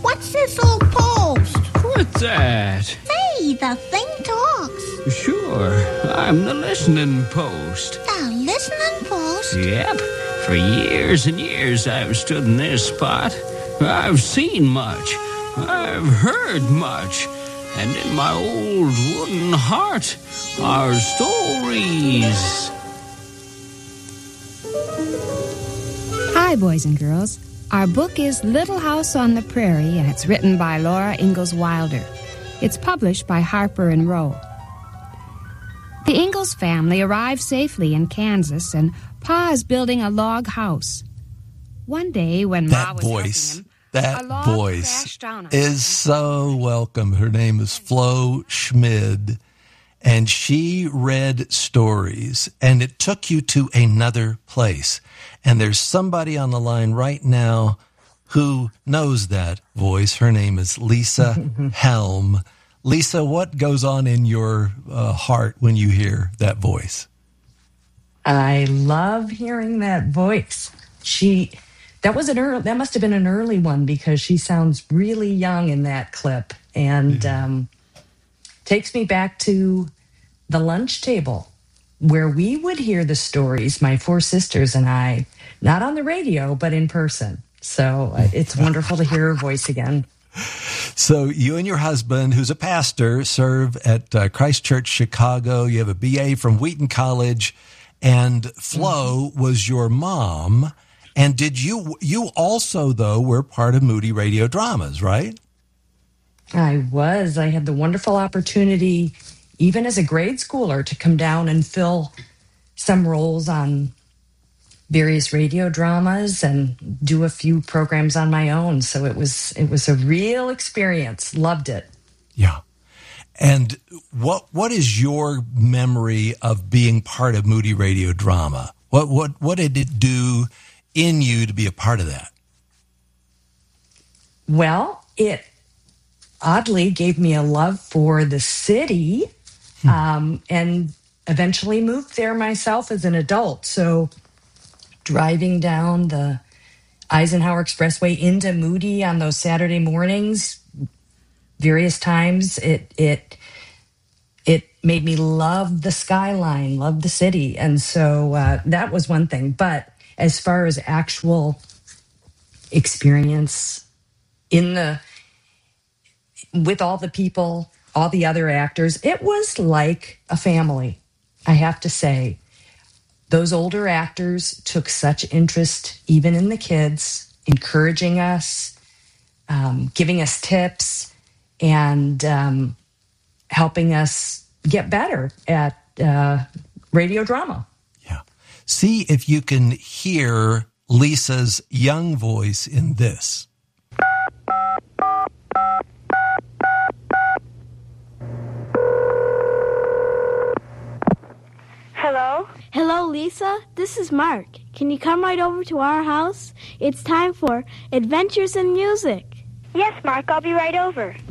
What's this old post? What's that? Say, the thing talks. Sure, I'm the listening post. The listening post? Yep. For years and years I've stood in this spot. I've seen much. I've heard much. And in my old wooden heart are stories. Hi, boys and girls. Our book is Little House on the Prairie, and it's written by Laura Ingalls Wilder. It's published by Harper & Row. The Ingalls family arrived safely in Kansas, and Pa is building a log house. One day, when Ma was helping him, that voice is so welcome. Her name is Flo Schmid, and she read stories, and it took you to another place. And there's somebody on the line right now who knows that voice. Her name is Lisa Helm. Lisa, what goes on in your heart when you hear that voice? I love hearing that voice. That must have been an early one because she sounds really young in that clip, and takes me back to the lunch table where we would hear the stories, my four sisters and I, not on the radio, but in person. So it's wonderful to hear her voice again. So you and your husband, who's a pastor, serve at Christ Church Chicago. You have a BA from Wheaton College, and Flo was your mom. And did you also, though, were part of Moody Radio Dramas, right? I was. I had the wonderful opportunity, even as a grade schooler, to come down and fill some roles on various radio dramas and do a few programs on my own. So it was a real experience. Loved it. Yeah. And what is your memory of being part of Moody Radio Drama? What did it do in you to be a part of that? Well, it oddly gave me a love for the city, and eventually moved there myself as an adult. So driving down the Eisenhower Expressway into Moody on those Saturday mornings, various times, it made me love the skyline, love the city. And so that was one thing. But as far as actual experience with all the people, all the other actors, it was like a family, I have to say. Those older actors took such interest even in the kids, encouraging us, giving us tips, and helping us get better at radio drama. Yeah. See if you can hear Lisa's young voice in this. Hello? Hello, Lisa. This is Mark. Can you come right over to our house? It's time for Adventures in Music. Yes, Mark, I'll be right over.